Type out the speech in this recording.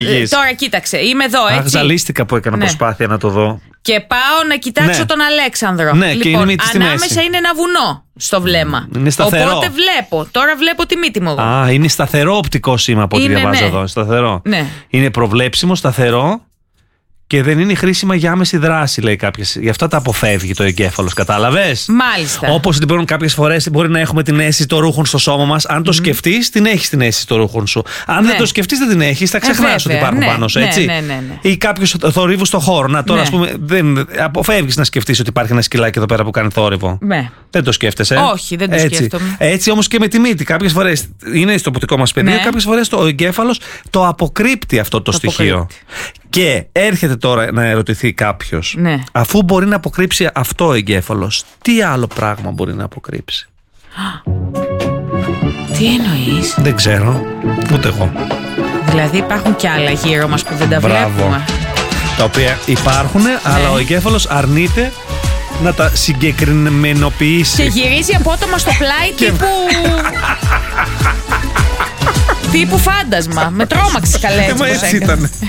Τώρα κοίταξε, είμαι εδώ έτσι. Ζαλίστηκα που έκανα προσπάθεια να το δω. Και πάω να κοιτάξω τον Αλέξανδρο. Ναι, και είναι μύτη στη μέση. Ανάμεσα είναι ένα βουνό στο βλέμμα. Είναι σταθερό. Οπότε βλέπω. Τώρα βλέπω τη μύτη μου εγώ. Α, είναι σταθερό οπτικό σήμα από ό,τι διαβάζω εδώ. Σταθερό. Ναι. Είναι προβλέψιμο, σταθερό. Και δεν είναι χρήσιμα για άμεση δράση, λέει κάποιος. Γι' αυτό τα αποφεύγει το εγκέφαλος, κατάλαβες. Μάλιστα. Όπως λοιπόν κάποιες φορές μπορεί να έχουμε την αίσθηση των ρούχων στο σώμα μας. Αν το σκεφτείς, την έχεις την αίσθηση των ρούχων σου. Αν δεν το σκεφτείς, δεν την έχεις. Θα ξεχνάς ότι υπάρχουν πάνω σου, έτσι. Ναι. Ή κάποιος θορύβου στο χώρο. Να τώρα, ας πούμε, αποφεύγεις να σκεφτείς ότι υπάρχει ένα σκυλάκι εδώ πέρα που κάνει θόρυβο. Ναι. Δεν το σκέφτεσαι. Όχι, δεν το σκέφτομαι. Έτσι όμως και με τη μύτη. Κάποιες φορές είναι στο οπτικό μας πεδίο, κάποιες φορές ο εγκέφαλος το αποκρύπτει αυτό το στοιχείο. Και έρχεται τώρα να ερωτηθεί κάποιος, αφού μπορεί να αποκρύψει αυτό ο εγκέφαλος, τι άλλο πράγμα μπορεί να αποκρύψει? Τι εννοείς? Δεν ξέρω, ούτε εγώ. Δηλαδή υπάρχουν κι άλλα γύρω μας που δεν τα βλέπουμε. Τα οποία υπάρχουν, αλλά ο εγκέφαλος αρνείται να τα συγκεκριμενοποιήσει. Και γυρίζει απότομα στο πλάι τύπου φάντασμα. Με τρόμαξε καλέ. Έτσι ήταν.